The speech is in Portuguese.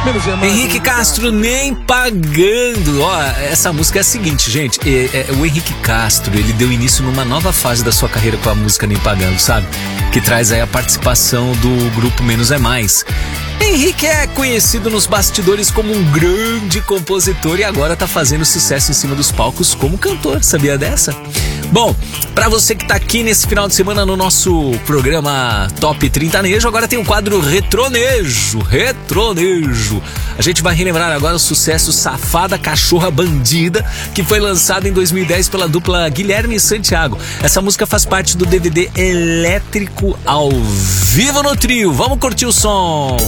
Menos é mais. Henrique Castro, nem pagando. Ó, essa música é a seguinte, gente. O Henrique Castro, ele deu início numa nova fase da sua carreira com a música Nem Pagando, sabe? Que traz aí a participação do grupo Menos é Mais. Henrique é conhecido nos bastidores como um grande compositor e agora tá fazendo sucesso em cima dos palcos como cantor, sabia dessa? Bom, pra você que tá aqui nesse final de semana no nosso programa Top 30nejo, agora tem o quadro Retronejo. A gente vai relembrar agora o sucesso Safada Cachorra Bandida, que foi lançado em 2010 pela dupla Guilherme e Santiago. Essa música faz parte do DVD Elétrico ao Vivo no Trio. Vamos curtir o som.